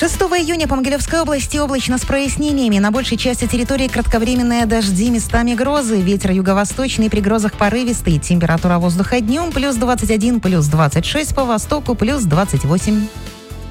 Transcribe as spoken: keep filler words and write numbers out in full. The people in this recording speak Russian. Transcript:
шестого июня по Могилевской области облачно с прояснениями. На большей части территории кратковременные дожди, местами грозы. Ветер юго-восточный, при грозах порывистый. Температура воздуха днем плюс двадцать один, плюс двадцать шесть, по востоку плюс двадцать восемь.